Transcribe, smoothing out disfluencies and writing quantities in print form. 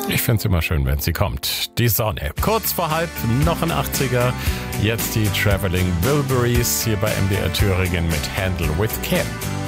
Ich finde es immer schön, wenn sie kommt. Die Sonne. Kurz vor halb noch ein 80er. Jetzt die Traveling Wilburys hier bei MDR Thüringen mit Handle with Care.